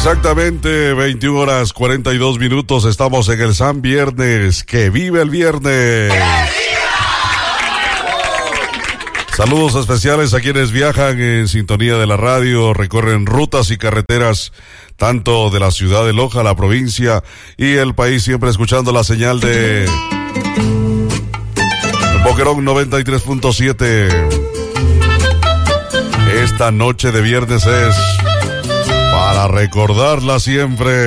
Exactamente, 21 horas 42 minutos. Estamos en el San Viernes. ¡Que vive el viernes! Saludos especiales a quienes viajan en sintonía de la radio, recorren rutas y carreteras tanto de la ciudad de Loja, la provincia y el país, siempre escuchando la señal de Boquerón 93.7. Esta noche de viernes es para recordarla siempre.